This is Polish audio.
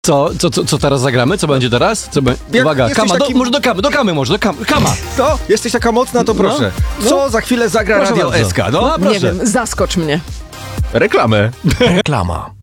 Co teraz zagramy? Co będzie teraz? Uwaga, jesteś Kama, taki- może do Kamy, Kama. To? Jesteś taka mocna, to proszę. Co za chwilę zagra Proszę Radio bardzo. SK? No, No, Nie proszę. wiem, zaskocz mnie. reklamę. Reklama.